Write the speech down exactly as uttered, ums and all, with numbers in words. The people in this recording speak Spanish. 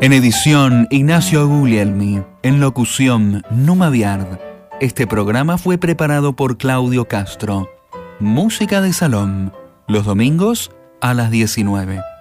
En edición, Ignacio Guglielmi. En locución, Numa Viard. Este programa fue preparado por Claudio Castro. Música de salón. Los domingos a las diecinueve.